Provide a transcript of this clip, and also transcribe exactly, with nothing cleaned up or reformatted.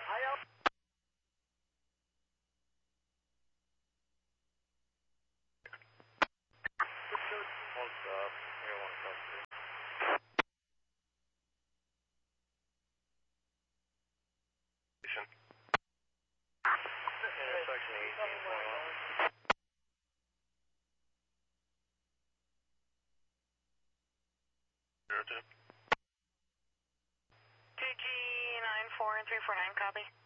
One stop. We got one stop too. Intersection eighteen point one. Two G nine four and three four nine, copy.